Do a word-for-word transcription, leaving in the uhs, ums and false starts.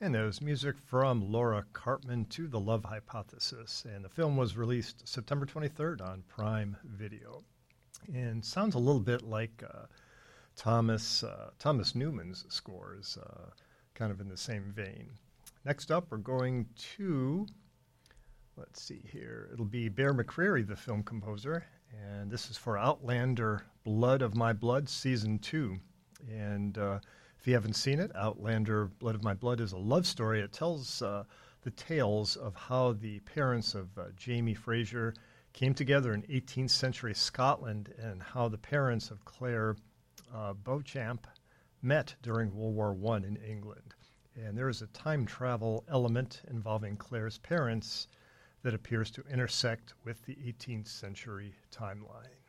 And there was music from Laura Cartman to The Love Hypothesis. And the film was released September twenty-third on Prime Video. And sounds a little bit like uh, Thomas uh, Thomas Newman's scores, uh, kind of in the same vein. Next up, we're going to, let's see here, it'll be Bear McCreary, the film composer. And this is for Outlander Blood of My Blood, Season two. And uh, if you haven't seen it, Outlander Blood of My Blood is a love story. It tells uh, the tales of how the parents of uh, Jamie Fraser came together in eighteenth century Scotland and how the parents of Claire uh, Beauchamp met during World War One in England. And there is a time travel element involving Claire's parents that appears to intersect with the eighteenth century timeline.